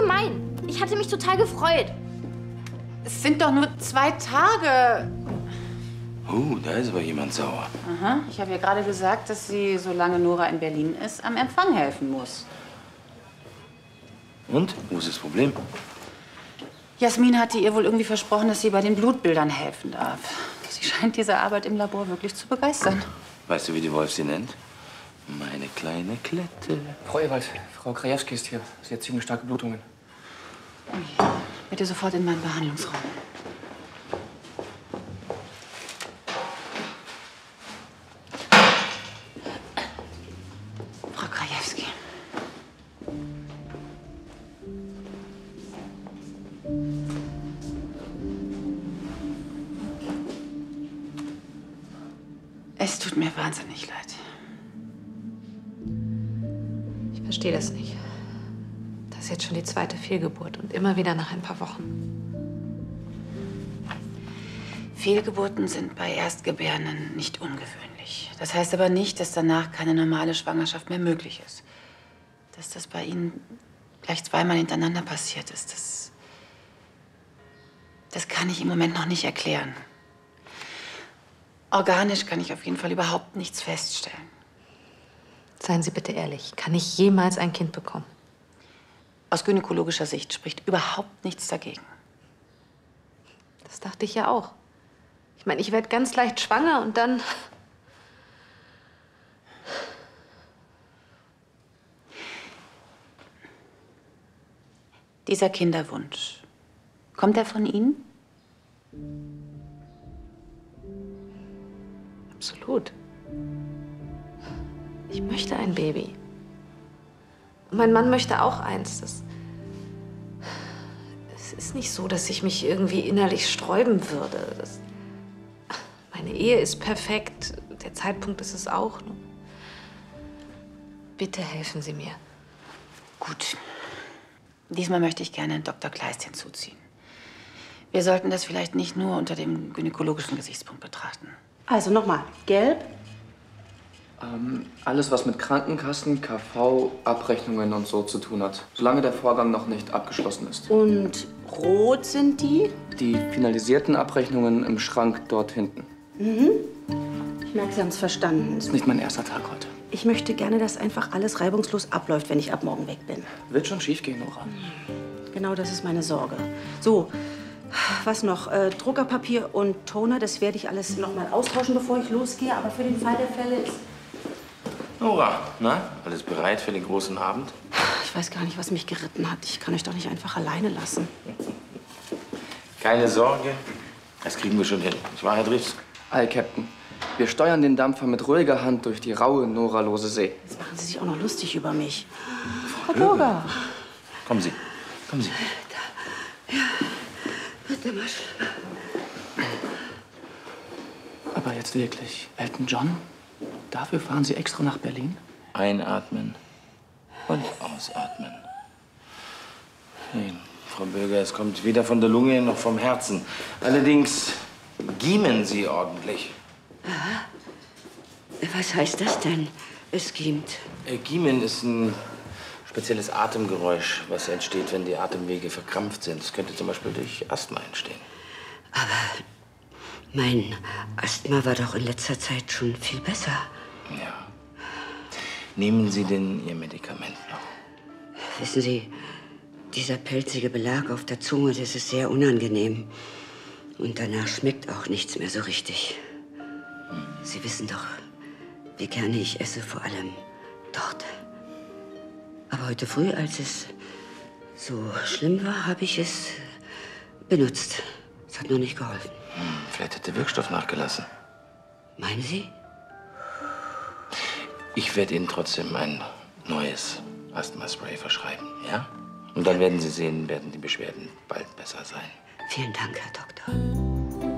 gemein. Ich hatte mich total gefreut. Es sind doch nur 2 Tage. Da ist aber jemand sauer. Aha, ich habe ihr gerade gesagt, dass sie, solange Nora in Berlin ist, am Empfang helfen muss. Und? Wo ist das Problem? Jasmin hatte ihr wohl irgendwie versprochen, dass sie bei den Blutbildern helfen darf. Sie scheint diese Arbeit im Labor wirklich zu begeistern. Weißt du, wie die Wolf sie nennt? Meine kleine Klette. Frau Ewald, Frau Krajewski ist hier. Sie hat ziemlich starke Blutungen. Ui, bitte sofort in meinen Behandlungsraum. Frau Krajewski. Es tut mir wahnsinnig leid. Ich verstehe das nicht. Das ist jetzt schon die 2. Fehlgeburt und immer wieder nach ein paar Wochen. Fehlgeburten sind bei Erstgebärenden nicht ungewöhnlich. Das heißt aber nicht, dass danach keine normale Schwangerschaft mehr möglich ist. Dass das bei Ihnen gleich 2-mal hintereinander passiert ist, das kann ich im Moment noch nicht erklären. Organisch kann ich auf jeden Fall überhaupt nichts feststellen. Seien Sie bitte ehrlich, kann ich jemals ein Kind bekommen? Aus gynäkologischer Sicht spricht überhaupt nichts dagegen. Das dachte ich ja auch. Ich meine, ich werde ganz leicht schwanger und dann... Dieser Kinderwunsch, kommt er von Ihnen? Absolut. Ich möchte ein Baby. Und mein Mann möchte auch eins. Es ist nicht so, dass ich mich irgendwie innerlich sträuben würde. Meine Ehe ist perfekt. Der Zeitpunkt ist es auch. Bitte helfen Sie mir. Gut. Diesmal möchte ich gerne Dr. Kleist hinzuziehen. Wir sollten das vielleicht nicht nur unter dem gynäkologischen Gesichtspunkt betrachten. Also nochmal, gelb, Alles, was mit Krankenkassen, KV, Abrechnungen und so zu tun hat. Solange der Vorgang noch nicht abgeschlossen ist. und rot sind die. Die finalisierten Abrechnungen im Schrank dort hinten. Ich merke, Sie haben es verstanden. Ist nicht mein erster Tag heute. Ich möchte gerne, dass einfach alles reibungslos abläuft, wenn ich ab morgen weg bin. Wird schon schief gehen, Nora. Genau das ist meine Sorge. So, was noch? Druckerpapier und Toner, das werde ich alles noch mal austauschen, bevor ich losgehe. Aber für den Fall der Fälle ist... Nora, na, alles bereit für den großen Abend? Ich weiß gar nicht, was mich geritten hat. Ich kann euch doch nicht einfach alleine lassen. Keine Sorge, das kriegen wir schon hin. Nicht wahr, Herr Dries? Ei, Captain. Wir steuern den Dampfer mit ruhiger Hand durch die raue, noralose See. Jetzt machen Sie sich auch noch lustig über mich. Frau Burger. Kommen Sie, kommen Sie. Bitte mal. Aber jetzt wirklich, Elton John? Dafür fahren Sie extra nach Berlin? Einatmen und ausatmen. Hey, Frau Böger, es kommt weder von der Lunge noch vom Herzen. Allerdings giemen Sie ordentlich. Was heißt das denn? Es giemt. Giemen ist ein spezielles Atemgeräusch, was entsteht, wenn die Atemwege verkrampft sind. Das könnte zum Beispiel durch Asthma entstehen. Mein Asthma war doch in letzter Zeit schon viel besser. Ja. Nehmen Sie denn Ihr Medikament noch? Wissen Sie, dieser pelzige Belag auf der Zunge, das ist sehr unangenehm. Und danach schmeckt auch nichts mehr so richtig. Sie wissen doch, wie gerne ich esse, vor allem dort. Aber heute früh, als es so schlimm war, habe ich es benutzt. Es hat nur nicht geholfen. Vielleicht hat der Wirkstoff nachgelassen. Meinen Sie? Ich werde Ihnen trotzdem ein neues Asthma-Spray verschreiben, ja? Und dann werden Sie sehen, werden die Beschwerden bald besser sein. Vielen Dank, Herr Doktor.